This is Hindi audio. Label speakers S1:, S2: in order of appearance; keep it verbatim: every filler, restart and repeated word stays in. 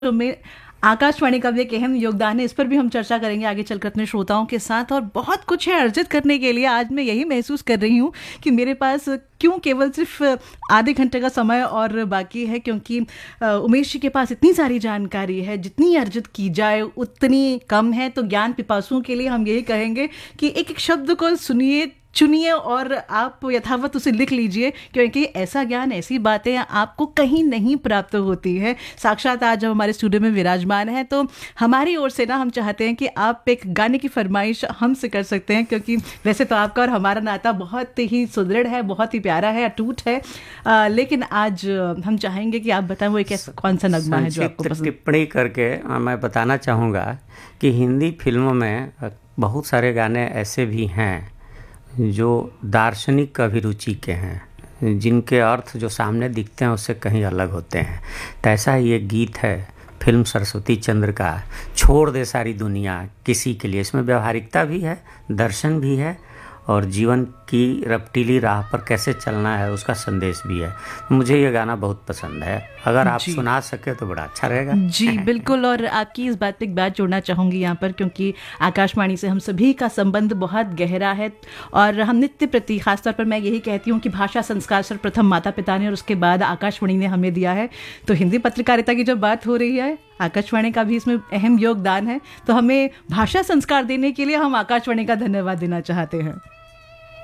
S1: में आकाशवाणी का भी एक अहम योगदान है, इस पर भी हम चर्चा करेंगे आगे चलकर अपने श्रोताओं के साथ। और बहुत कुछ है अर्जित करने के लिए। आज मैं यही महसूस कर रही हूँ कि मेरे पास क्यों केवल सिर्फ आधे घंटे का समय और बाकी है, क्योंकि उमेश जी के पास इतनी सारी जानकारी है, जितनी अर्जित की जाए उतनी कम है। तो ज्ञान पिपासुओं के लिए हम यही कहेंगे कि एक एक शब्द को सुनिए, चुनिए और आप यथावत उसे लिख लीजिए, क्योंकि ऐसा ज्ञान, ऐसी बातें आपको कहीं नहीं प्राप्त होती है। साक्षात आज हम हमारे स्टूडियो में विराजमान हैं, तो हमारी ओर से ना हम चाहते हैं कि आप एक गाने की फरमाइश हमसे कर सकते हैं, क्योंकि वैसे तो आपका और हमारा नाता बहुत ही सुदृढ़ है, बहुत ही प्यारा है, अटूट है। आ, लेकिन आज हम चाहेंगे कि आप बताएं वो एक ऐसा कौन सा नगमा है जो आपको पसंद।
S2: टिप्पणी करके मैं बताना चाहूँगा कि हिंदी फिल्मों में बहुत सारे गाने ऐसे भी हैं जो दार्शनिक अभिरुचि के हैं, जिनके अर्थ जो सामने दिखते हैं उससे कहीं अलग होते हैं। तो ऐसा ही एक गीत है फिल्म सरस्वती चंद्र का, छोड़ दे सारी दुनिया किसी के लिए। इसमें व्यवहारिकता भी है, दर्शन भी है और जीवन की रपटीली राह पर कैसे चलना है उसका संदेश भी है। मुझे ये गाना बहुत पसंद है, अगर आप सुना सके तो बड़ा अच्छा रहेगा।
S1: जी बिल्कुल, और आपकी इस बात पे एक बात जोड़ना चाहूँगी यहाँ पर, क्योंकि आकाशवाणी से हम सभी का संबंध बहुत गहरा है और हम नित्य प्रति, खासतौर पर मैं यही कहती हूँ कि भाषा संस्कार सर्वप्रथम माता पिता ने और उसके बाद आकाशवाणी ने हमें दिया है। तो हिंदी पत्रकारिता की जब बात हो रही है, आकाशवाणी का भी इसमें अहम योगदान है। तो हमें भाषा संस्कार देने के लिए हम आकाशवाणी का धन्यवाद देना चाहते हैं।